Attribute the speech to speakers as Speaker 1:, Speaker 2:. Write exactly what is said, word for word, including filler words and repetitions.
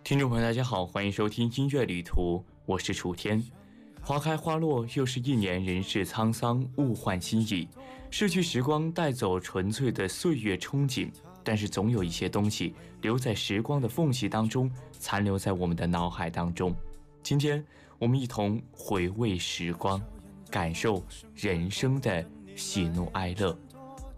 Speaker 1: 听众朋友大家好，欢迎收听音乐旅途，我是楚天。花开花落，又是一年，人世沧桑，物换星移。逝去时光带走纯粹的岁月憧憬，但是总有一些东西留在时光的缝隙当中，残留在我们的脑海当中。今天我们一同回味时光，感受人生的喜怒哀乐。